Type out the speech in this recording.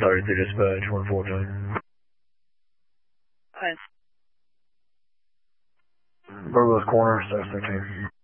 Sorry, to dispatch 114. Fine. Burgos Corner, South 13.